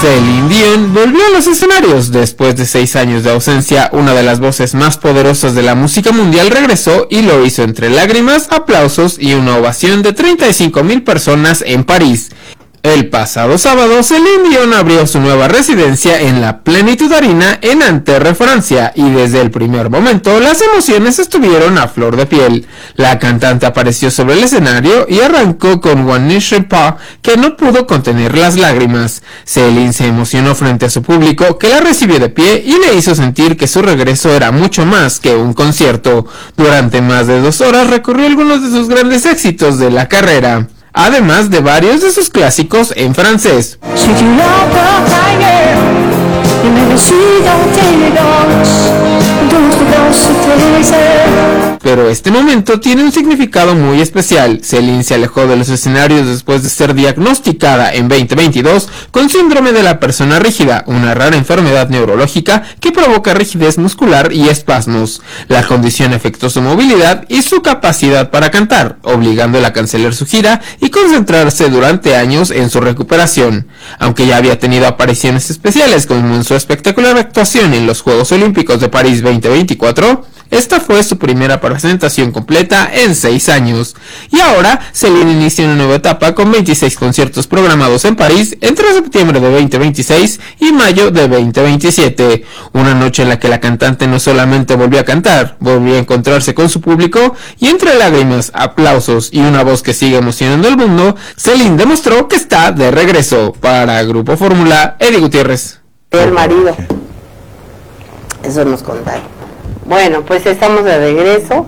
Celine Dion volvió a los escenarios. Después de 6 años de ausencia, una de las voces más poderosas de la música mundial regresó y lo hizo entre lágrimas, aplausos y una ovación de 35,000 personas en París. El pasado sábado, Celine Dion abrió su nueva residencia en la Plénitude Arena en Nanterre, Francia, y desde el primer momento las emociones estuvieron a flor de piel. La cantante apareció sobre el escenario y arrancó con One Ne Sais Pas, que no pudo contener las lágrimas. Celine se emocionó frente a su público, que la recibió de pie y le hizo sentir que su regreso era mucho más que un concierto. Durante más de 2 horas recorrió algunos de sus grandes éxitos de la carrera, además de varios de sus clásicos en francés. Pero este momento tiene un significado muy especial. Celine se alejó de los escenarios después de ser diagnosticada en 2022 con síndrome de la persona rígida, una rara enfermedad neurológica que provoca rigidez muscular y espasmos. La condición afectó su movilidad y su capacidad para cantar, obligándola a cancelar su gira y concentrarse durante años en su recuperación. Aunque ya había tenido apariciones especiales como en su espectacular actuación en los Juegos Olímpicos de París 2024, esta fue su primera presentación completa en 6 años. Y ahora, Celine inicia una nueva etapa con 26 conciertos programados en París entre septiembre de 2026 y mayo de 2027. Una noche en la que la cantante no solamente volvió a cantar, volvió a encontrarse con su público y entre lágrimas, aplausos y una voz que sigue emocionando al mundo, Celine demostró que está de regreso. Para Grupo Fórmula, Eddie Gutiérrez. El marido. Eso nos contaron. Bueno, pues estamos de regreso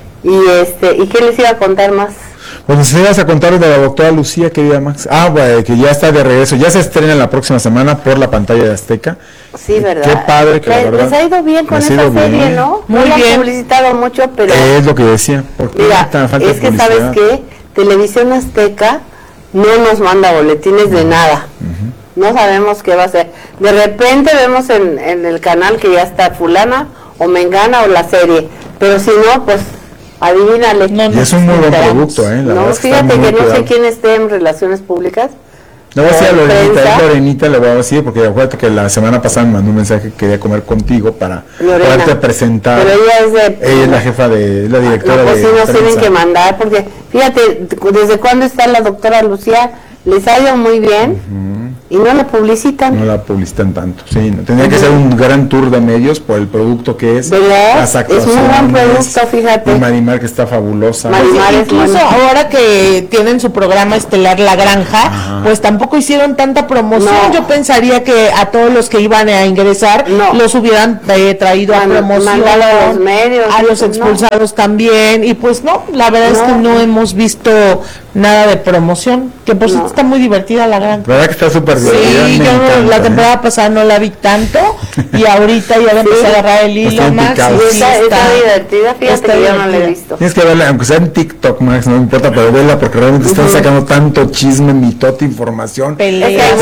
y ¿qué les iba a contar más? Bueno, se ibas a contar de la doctora Lucía, querida Max. Bueno, que ya está de regreso, ya se estrena la próxima semana por la pantalla de Azteca. Sí, ¿verdad? Qué padre que la verdad. Les ha ido bien con esa serie, ¿no? Muy bien. No la han publicitado mucho, pero... Es lo que decía. Mira, es que ¿sabes qué? Televisión Azteca no nos manda boletines de nada. No sabemos qué va a hacer. De repente vemos en el canal que ya está fulana o mengana o la serie, pero si no, pues adivínale. Y es un muy buen producto, no, fíjate que no sé quién esté en relaciones públicas. No voy a decir a Lorenita, le voy a decir, porque acuérdate que la semana pasada me mandó un mensaje que quería comer contigo para poderte presentar. Pero ella es la jefa la directora pues de sí nos prensa. Tienen que mandar, porque fíjate, ¿desde cuándo está la doctora Lucía? Les ha ido muy bien. Y no la publicitan. No la publicitan tanto, sí. Tendría que ser un gran tour de medios por el producto que es. ¿Verdad? Las actuaciones. Es un buen producto, fíjate. Y Marimar, que está fabulosa. Marimar, incluso ahora que tienen su programa estelar La Granja, pues tampoco hicieron tanta promoción. No. Yo pensaría que a todos los que iban a ingresar los hubieran traído a promoción. A los medios. A los expulsados también. Y pues no, la verdad es que no hemos visto nada de promoción. Que por cierto está muy divertida La Granja. ¿Verdad que está súper? Sí, yo la temporada pasada no la vi tanto y ahorita ya empecé a agarrar el hilo, Max. Está divertida, fíjate que yo no la he visto. Tienes que verla, aunque sea en TikTok, Max, no importa, pero verla porque realmente están sacando tanto chisme, mitote, información, peleas,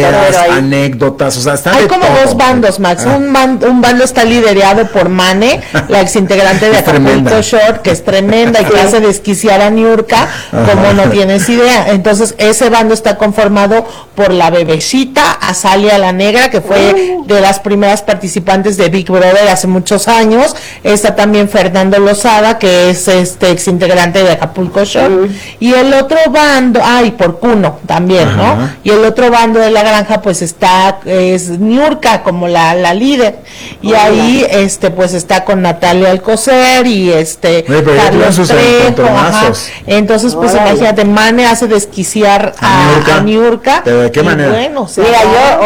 anécdotas, o sea, están hay de como todo, 2 bandos, Max. Un bando está liderado por Mane, la exintegrante de Acapulco Shore, que es tremenda y que hace desquiciar a Niurka como no tienes idea. Entonces, ese bando está conformado por la bebecita Azalia la Negra, que fue de las primeras participantes de Big Brother hace muchos años. Está también Fernando Lozada, que es exintegrante de Acapulco Shore. Y el otro bando, y por Cuno también, ¿no? Y el otro bando de La Granja, pues es Niurka como la líder. Y ahí, pues está con Natalia Alcocer y Carlos Trejo. Entonces, pues imagínate, Mane hace desquiciar a Niurka. ¿Pero de qué manera? Bueno, mira,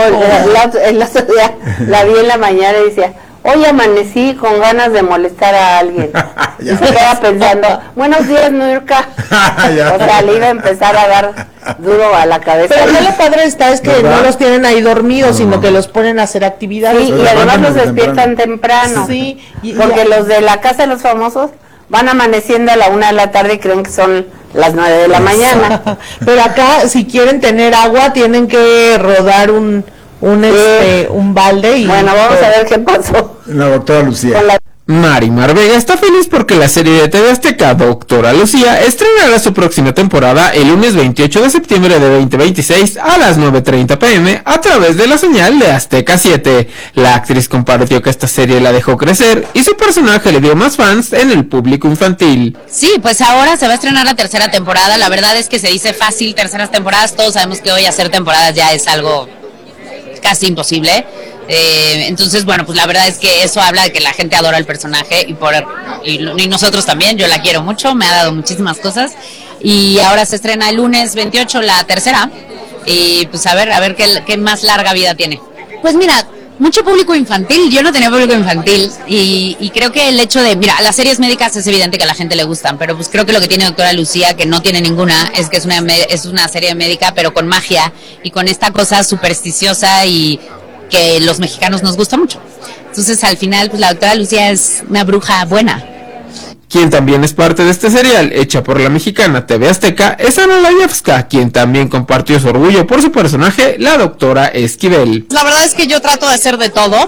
yo el otro día la vi en la mañana y decía, hoy amanecí con ganas de molestar a alguien. Y se queda pensando, buenos días, Niurka. O sea, le iba a empezar a dar duro a la cabeza. Pero lo padre es que no los tienen ahí dormidos, sino que los ponen a hacer actividades. Sí, y además los despiertan temprano. Sí. Porque los de la Casa de los Famosos van amaneciendo a la 1 de la tarde y creen que son las 9 de la mañana. Pero acá, si quieren tener agua, tienen que rodar un balde. Y bueno, vamos a ver qué pasó. La doctora Lucía. Mari Vega está feliz porque la serie de TV Azteca Doctora Lucía estrenará su próxima temporada el lunes 28 de septiembre de 2026 a las 9:30 p.m. a través de la señal de Azteca 7. La actriz compartió que esta serie la dejó crecer y su personaje le dio más fans en el público infantil. Sí, pues ahora se va a estrenar la tercera temporada. La verdad es que se dice fácil terceras temporadas. Todos sabemos que hoy hacer temporadas ya es algo casi imposible. Entonces, bueno, pues la verdad es que eso habla de que la gente adora el personaje y nosotros también. Yo la quiero mucho, me ha dado muchísimas cosas y ahora se estrena el lunes 28 la tercera y pues a ver qué más larga vida tiene. Pues mira, mucho público infantil. Yo no tenía público infantil y creo que el hecho de, mira, las series médicas es evidente que a la gente le gustan, pero pues creo que lo que tiene Doctora Lucía, que no tiene ninguna, es que es una serie médica pero con magia y con esta cosa supersticiosa y que los mexicanos nos gusta mucho. Entonces al final pues la Doctora Lucía es una bruja buena. Quien también es parte de este serial, hecha por la mexicana TV Azteca, es Ana Layevska, quien también compartió su orgullo por su personaje, la doctora Esquivel. La verdad es que yo trato de hacer de todo,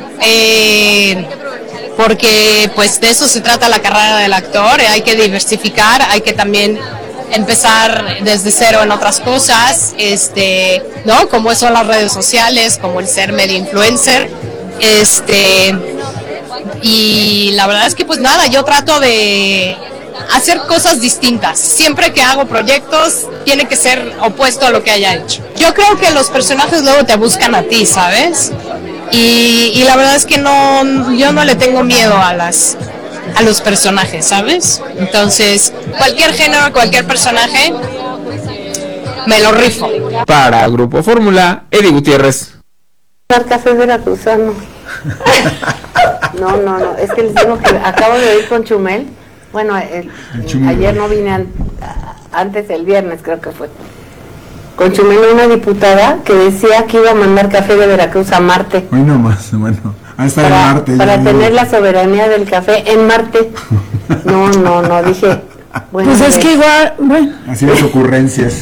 porque pues de eso se trata la carrera del actor, hay que diversificar, hay que también empezar desde cero en otras cosas, ¿no? Como son las redes sociales, como el ser media influencer, y la verdad es que pues nada, yo trato de hacer cosas distintas. Siempre que hago proyectos tiene que ser opuesto a lo que haya hecho. Yo creo que los personajes luego te buscan a ti, ¿sabes? Y la verdad es que yo no le tengo miedo a los personajes, ¿sabes? Entonces, cualquier género, cualquier personaje, me lo rifo. Para Grupo Fórmula, Eddie Gutiérrez. Café veracruzano. No, es que les digo que acabo de ir con Chumel. Bueno, ayer no vine, antes el viernes creo que fue. Con Chumel, una diputada que decía que iba a mandar café de Veracruz a Marte. Hoy nomás, bueno. Para, Marte, para tener la soberanía del café en Marte. No, dije. Bueno, pues es que igual, bueno. Así las ocurrencias.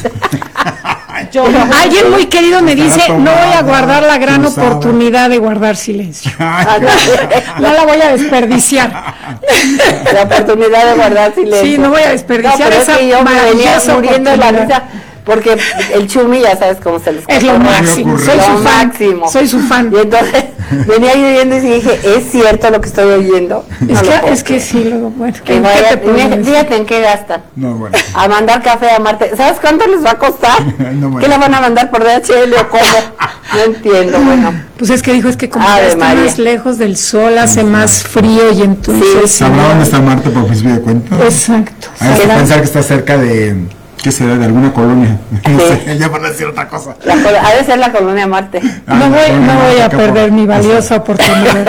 Alguien muy querido me dice, no voy a guardar la gran oportunidad de guardar silencio. No la voy a desperdiciar. La oportunidad de guardar silencio. Sí, no voy a desperdiciar pero esa es que yo me venía muriendo de la risa. Porque el Chumi, ya sabes cómo se les es lo máximo, soy su fan, soy su fan. Y entonces venía yo oyendo y dije, ¿es cierto lo que estoy oyendo? Es que sí, luego, bueno. Fíjate en qué gastan. No, bueno. A mandar café a Marte. ¿Sabes cuánto les va a costar? No, bueno. ¿Qué le van a mandar por DHL o cómo? No entiendo, bueno. Pues es que dijo, es que como está más lejos del sol, hace más frío y entonces... Sí. ¿Sabrá dónde está Marte por principio de cuenta? Exacto. Hay que pensar que está cerca de... ¿Qué será? ¿De alguna colonia? No sé, ya van a decir otra cosa. Ha de ser la colonia Marte. No voy a perder mi valiosa oportunidad.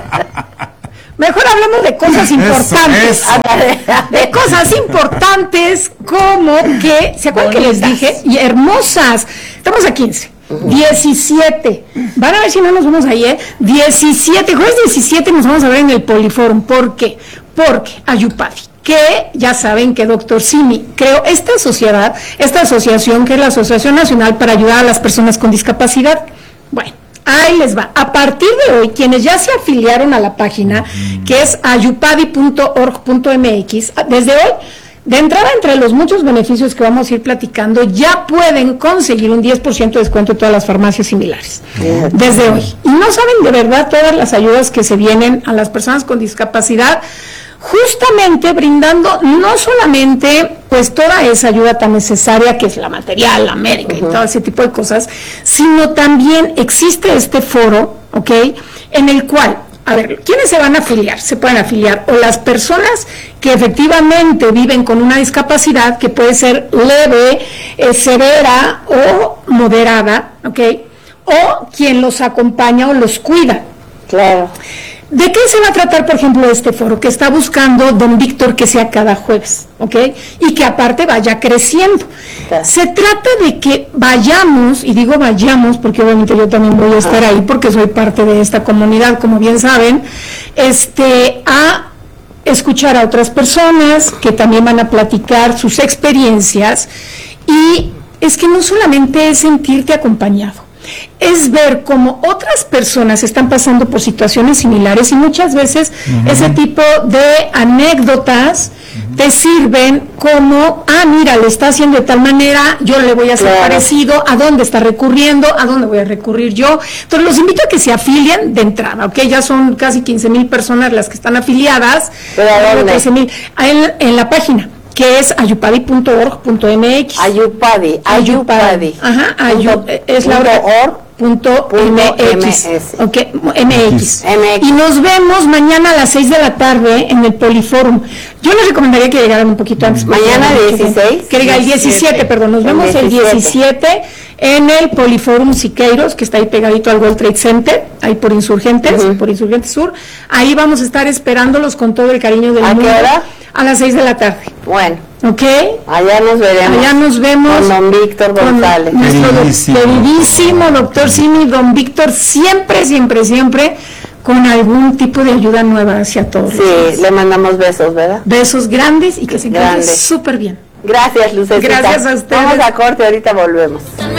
Mejor hablemos de cosas importantes. De cosas importantes como que, ¿se acuerdan que les dije? Y hermosas. Estamos a 15. 17. Van a ver si no nos vamos ahí, 17. Jueves 17 nos vamos a ver en el Poliforum. ¿Por qué? Porque Ayupadi, que ya saben que Dr. Simi creó esta asociación que es la Asociación Nacional para Ayudar a las Personas con Discapacidad. Bueno, ahí les va. A partir de hoy, quienes ya se afiliaron a la página, que es ayupadi.org.mx, desde hoy, de entrada, entre los muchos beneficios que vamos a ir platicando, ya pueden conseguir un 10% de descuento en todas las farmacias similares. Desde hoy. Y no saben de verdad todas las ayudas que se vienen a las personas con discapacidad, justamente brindando no solamente pues toda esa ayuda tan necesaria que es la material, la médica y todo ese tipo de cosas, sino también existe este foro, ¿ok?, en el cual, a ver, ¿quiénes se van a afiliar? Se pueden afiliar o las personas que efectivamente viven con una discapacidad que puede ser leve, severa o moderada, ¿ok?, o quien los acompaña o los cuida. Claro. ¿De qué se va a tratar, por ejemplo, este foro? Que está buscando don Víctor que sea cada jueves, ¿ok? Y que aparte vaya creciendo. Claro. Se trata de que vayamos, y digo vayamos porque obviamente yo también voy a estar ahí porque soy parte de esta comunidad, como bien saben, a escuchar a otras personas que también van a platicar sus experiencias, y es que no solamente es sentirte acompañado, es ver cómo otras personas están pasando por situaciones similares y muchas veces ese tipo de anécdotas te sirven como, mira, lo está haciendo de tal manera, yo le voy a hacer parecido, ¿a dónde está recurriendo? ¿A dónde voy a recurrir yo? Entonces los invito a que se afilien de entrada, ¿ok? Ya son casi 15,000 personas las que están afiliadas. ¿Pero a dónde? 13,000. En la página, que es ayupadi.org.mx. Ayupadi. Ajá, es la .mx. Okay, MX. Y nos vemos mañana a las 6 de la tarde en el Poliforum. Yo les recomendaría que llegaran un poquito antes. Mañana 16. Que diga el 17, perdón. Nos vemos el 17 en el Poliforum Siqueiros, que está ahí pegadito al World Trade Center, ahí por Insurgentes, por Insurgentes Sur. Ahí vamos a estar esperándolos con todo el cariño del mundo. ¿A qué hora? A las 6 de la tarde. Bueno. ¿Ok? Allá nos veremos. Allá nos vemos. Con don Víctor González. Nuestro queridísimo doctor Simi, don Víctor, siempre con algún tipo de ayuda nueva hacia todos. Sí, le mandamos besos, ¿verdad? Besos grandes y que se encuentre súper bien. Gracias, Lucecita. Gracias a ustedes. Vamos a corte, ahorita volvemos.